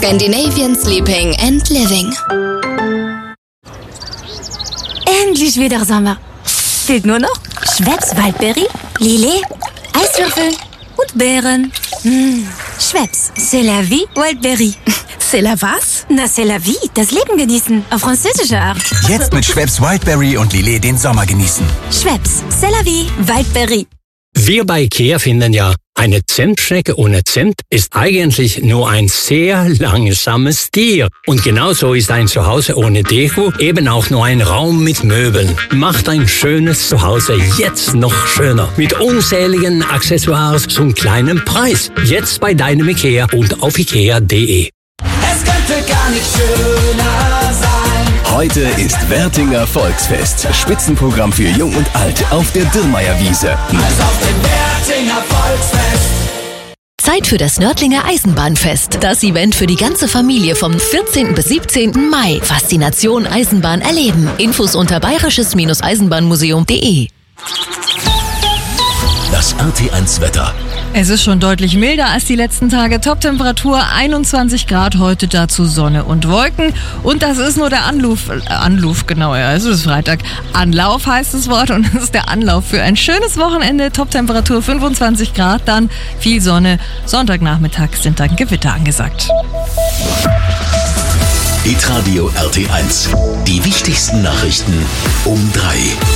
Scandinavian Sleeping and Living. Endlich wieder Sommer. Fehlt nur noch Schweppes Waldbeere, Lillet, Eiswürfel und Beeren. Schweppes, c'est la vie, Waldbeere. C'est la was? Na, c'est la vie, das Leben genießen, auf französische Art. Jetzt mit Schweppes Wildberry und Lillet den Sommer genießen. Schweppes, c'est la vie, Waldbeere. Wir bei IKEA finden ja, eine Zimtschnecke ohne Zimt ist eigentlich nur ein sehr langsames Tier. Und genauso ist ein Zuhause ohne Deko eben auch nur ein Raum mit Möbeln. Macht ein schönes Zuhause jetzt noch schöner. Mit unzähligen Accessoires zum kleinen Preis. Jetzt bei deinem IKEA und auf ikea.de. Es könnte gar nicht schöner sein. Heute ist Wertinger Volksfest. Spitzenprogramm für Jung und Alt auf der Dürrmayer-Wiese. Als auf dem Wertinger Volksfest. Zeit für das Nördlinger Eisenbahnfest. Das Event für die ganze Familie vom 14. bis 17. Mai. Faszination Eisenbahn erleben. Infos unter bayerisches-eisenbahnmuseum.de. Das RT1-Wetter. Es ist schon deutlich milder als die letzten Tage. Toptemperatur 21 Grad, heute dazu Sonne und Wolken. Und das ist nur der Anlauf, genau, ja, es ist Freitag. Anlauf heißt das Wort und es ist der Anlauf für ein schönes Wochenende. Toptemperatur 25 Grad, dann viel Sonne. Sonntagnachmittag sind dann Gewitter angesagt. Hitradio RT1. Die wichtigsten Nachrichten um 3.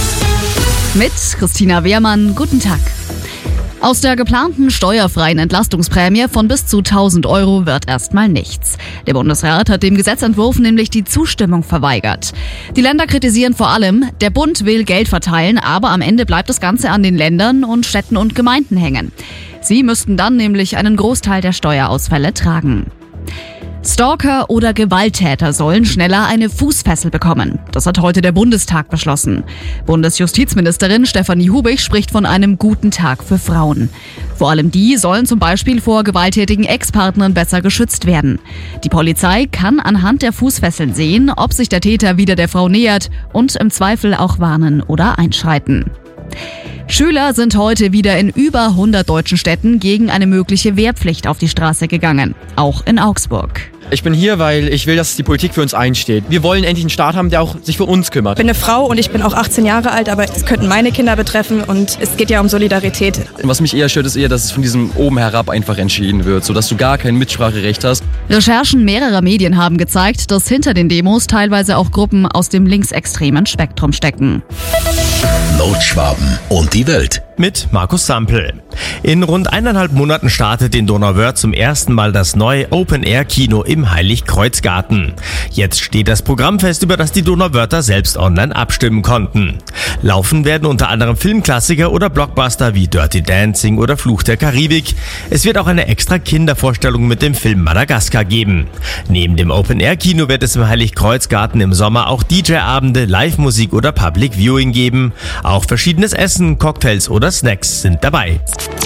Mit Christina Wehrmann, guten Tag. Aus der geplanten steuerfreien Entlastungsprämie von bis zu 1.000 Euro wird erstmal nichts. Der Bundesrat hat dem Gesetzentwurf nämlich die Zustimmung verweigert. Die Länder kritisieren vor allem, der Bund will Geld verteilen, aber am Ende bleibt das Ganze an den Ländern und Städten und Gemeinden hängen. Sie müssten dann nämlich einen Großteil der Steuerausfälle tragen. Stalker oder Gewalttäter sollen schneller eine Fußfessel bekommen. Das hat heute der Bundestag beschlossen. Bundesjustizministerin Stefanie Hubig spricht von einem guten Tag für Frauen. Vor allem die sollen zum Beispiel vor gewalttätigen Ex-Partnern besser geschützt werden. Die Polizei kann anhand der Fußfesseln sehen, ob sich der Täter wieder der Frau nähert und im Zweifel auch warnen oder einschreiten. Schüler sind heute wieder in über 100 deutschen Städten gegen eine mögliche Wehrpflicht auf die Straße gegangen. Auch in Augsburg. Ich bin hier, weil ich will, dass die Politik für uns einsteht. Wir wollen endlich einen Staat haben, der auch sich für uns kümmert. Ich bin eine Frau und ich bin auch 18 Jahre alt, aber es könnten meine Kinder betreffen und es geht ja um Solidarität. Was mich eher stört, ist eher, dass es von diesem oben herab einfach entschieden wird, sodass du gar kein Mitspracherecht hast. Recherchen mehrerer Medien haben gezeigt, dass hinter den Demos teilweise auch Gruppen aus dem linksextremen Spektrum stecken. Nordschwaben und die Welt. Mit Markus Sampel. In rund 1,5 Monaten startet in Donauwörth zum ersten Mal das neue Open-Air-Kino im Heiligkreuzgarten. Jetzt steht das Programm fest, über das die Donauwörther selbst online abstimmen konnten. Laufen werden unter anderem Filmklassiker oder Blockbuster wie Dirty Dancing oder Fluch der Karibik. Es wird auch eine extra Kindervorstellung mit dem Film Madagaskar geben. Neben dem Open-Air-Kino wird es im Heiligkreuzgarten im Sommer auch DJ-Abende, Live-Musik oder Public Viewing geben. Auch verschiedenes Essen, Cocktails oder Snacks sind dabei.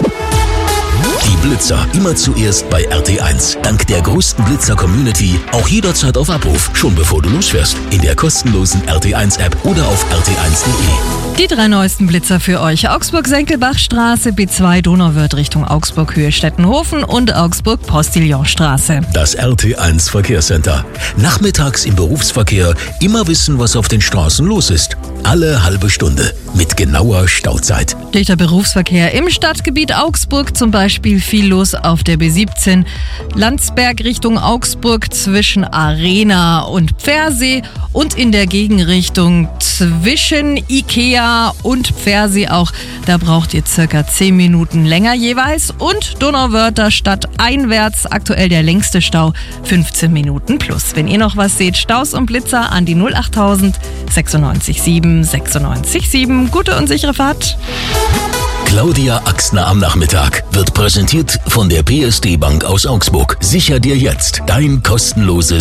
Die Blitzer immer zuerst bei RT1. Dank der größten Blitzer-Community auch jederzeit auf Abruf, schon bevor du losfährst. In der kostenlosen RT1-App oder auf rt1.de. Die 3 neuesten Blitzer für euch. Augsburg-Senckelbachstraße, B2 Donauwörth Richtung Augsburg-Höhe Stettenhofen und Augsburg-Postillonstraße. Das RT1 Verkehrscenter. Nachmittags im Berufsverkehr immer wissen, was auf den Straßen los ist. Alle halbe Stunde mit genauer Stauzeit. Dichter Berufsverkehr im Stadtgebiet Augsburg, zum Beispiel viel los auf der B17 Landsberg Richtung Augsburg zwischen Arena und Pfersee und in der Gegenrichtung zwischen Ikea und Pfersee auch. Da braucht ihr circa 10 Minuten länger jeweils und Donauwörther Stadt einwärts aktuell der längste Stau 15 Minuten plus. Wenn ihr noch was seht, Staus und Blitzer an die 08000 96 7 96 7. Gute und sichere Fahrt. Claudia Axner am Nachmittag wird präsentiert von der PSD Bank aus Augsburg. Sicher dir jetzt dein kostenloses